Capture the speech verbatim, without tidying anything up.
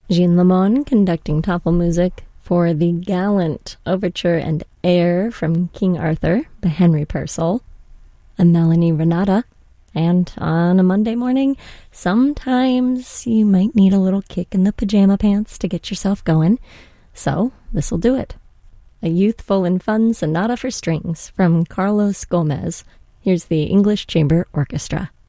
Jean Lemon conducting Tafelmusik for the Gallant Overture and Air from King Arthur by Henry Purcell, a Melanie Renata. And on a Monday morning, sometimes you might need a little kick in the pajama pants to get yourself going. So this'll do it. A youthful and fun sonata for strings from Carlos Gomez. Here's the English Chamber Orchestra.